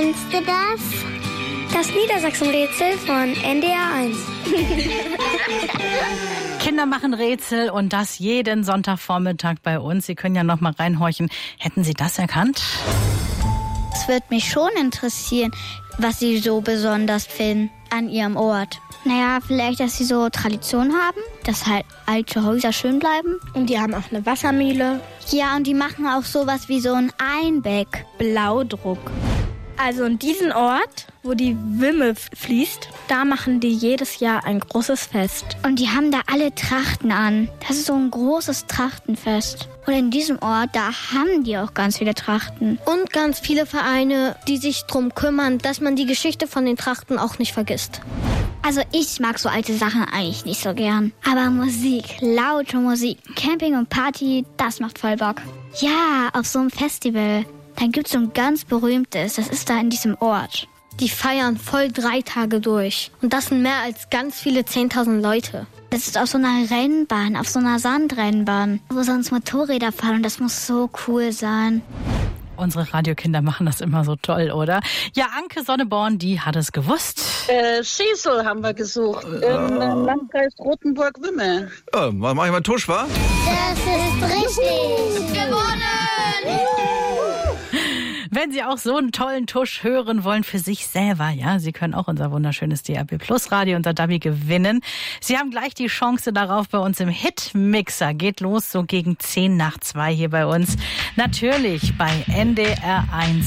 Kennst du das? Das Niedersachsen-Rätsel von NDR 1. Kinder machen Rätsel und das jeden Sonntagvormittag bei uns. Sie können ja noch mal reinhorchen. Hätten Sie das erkannt? Es würde mich schon interessieren, was Sie so besonders finden an Ihrem Ort. Naja, vielleicht, dass Sie so Tradition haben, dass halt alte Häuser schön bleiben. Und die haben auch eine Wassermühle. Ja, und die machen auch sowas wie so ein Einbeck. Blaudruck. Also in diesem Ort, wo die Wimme fließt, da machen die jedes Jahr ein großes Fest. Und die haben da alle Trachten an. Das ist so ein großes Trachtenfest. Und in diesem Ort, da haben die auch ganz viele Trachten. Und ganz viele Vereine, die sich drum kümmern, dass man die Geschichte von den Trachten auch nicht vergisst. Also ich mag so alte Sachen eigentlich nicht so gern. Aber Musik, laute Musik, Camping und Party, das macht voll Bock. Ja, auf so einem Festival. Dann gibt's so ein ganz berühmtes, das ist da in diesem Ort. Die feiern voll 3 Tage durch. Und das sind mehr als ganz viele 10.000 Leute. Das ist auf so einer Rennbahn, auf so einer Sandrennbahn, wo sonst Motorräder fahren und das muss so cool sein. Unsere Radiokinder machen das immer so toll, oder? Ja, Anke Sonneborn, die hat es gewusst. Schesel haben wir gesucht, im Landkreis Rothenburg-Wimme. Oh, mach ich mal Tusch, wa? Das ist richtig. Gewonnen! Wenn Sie auch so einen tollen Tusch hören wollen für sich selber, ja, Sie können auch unser wunderschönes DAB Plus Radio, unser Dabi gewinnen. Sie haben gleich die Chance darauf bei uns im Hitmixer. Geht los so gegen 1:50 hier bei uns. Natürlich bei NDR 1.